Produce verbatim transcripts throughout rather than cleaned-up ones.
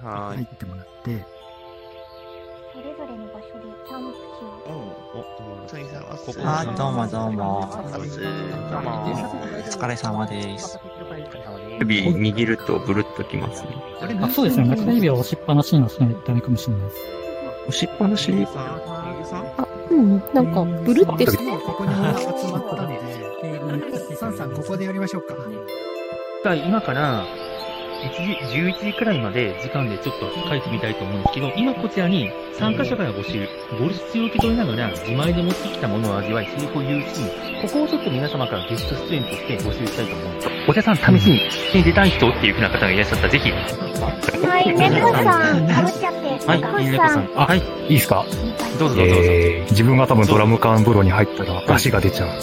はーい。 入ってもらって、 それぞれの場所でキャンプ地を。 お、ついさんはここ。 あ、どうもどうも。 どうも。 お疲れ様です。 指握るとブルッときますね。 あ、そうですね。中指を押しっぱなしにはしないとダメかもしれないです。 押しっぱなしにあ、うん、なんか、ブルってして。 ここに集まったんで、サンさんここでやりましょうか。 今から、いちじ、じゅういちじくらいまで時間でちょっと書いてみたいと思うんですけど、今こちらに参加者から募集、ボルシチを受け取りながら自前で持ってきたものを味わい、成功有し、ここをちょっと皆様からゲスト出演として募集したいと思うんです。お茶さん、試しに出演出たい人っていう風な方がいらっしゃったらぜひ。 はい、猫さん、かぶっちゃって。 はい、猫さん。 はい、いいですか？ どうぞどうぞどうぞ。 えー、自分が多分ドラム缶風呂に入ったら出汁が出ちゃう。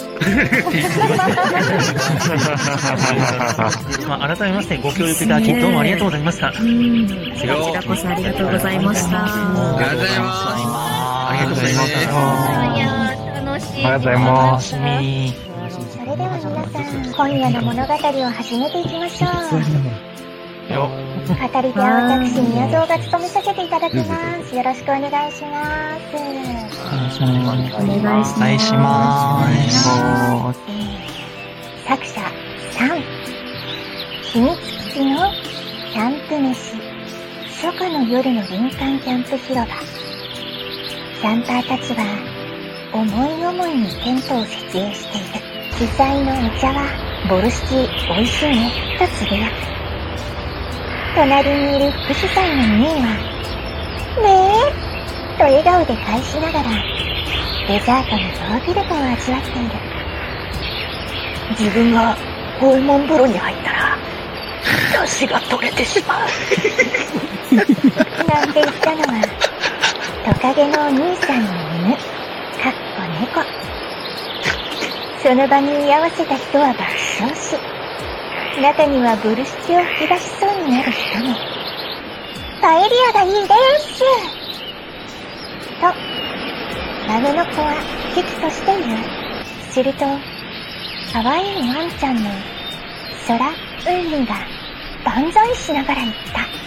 まあ、改めましてご協力いただきどうもありがとうございました。こちらこそありがとうございました。 ありがとうございます。 ありがとうございます。 いやー、楽しい。 ありがとうございます。 それでは皆さん、今夜の物語を始めていきましょう。 よ語り手は私、宮蔵が務めさせていただきます。よろしくお願いします。 お願いします。 お願いします。 お願いします。 作者さん、秘密基地のキャンプ飯、初夏の夜の林間キャンプ広場。キャンパーたちは思い思いにテントを設営している。主催のお茶はボルシチ美味しいねとつぶやく。隣にいる副主催のミーはねえと笑顔で返しながらデザートのヨーグルトを味わっている。自分がホルモン風呂に入ったら出汁が取れてしまうなんて言ったのはトカゲのお兄さんの犬、かっこ猫。その場に居合わせた人は爆笑し、中にはボルシチを吹き出しそうになる人も。パエリアがいいですと孫の子は喜々としている。すると可愛いワンちゃんの空うんみが万歳しながら言った。